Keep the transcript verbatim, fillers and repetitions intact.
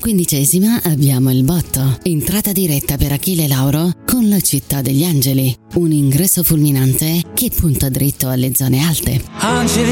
quindicesima abbiamo il botto, entrata diretta per Achille Lauro con la Città degli Angeli, un ingresso fulminante che punta dritto alle zone alte. Angeli